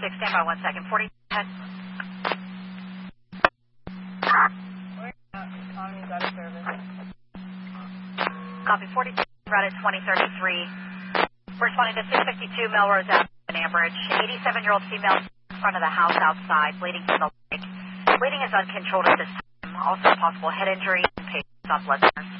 stand by 1 second. 40, ahead. Economy's out of service. Copy 42, routed 2033. Responding to 652 Melrose Avenue, Ambridge. 87-year-old female in front of the house outside, bleeding from the leg. Bleeding is uncontrolled at this time. Also possible head injury and patients on blood thinners.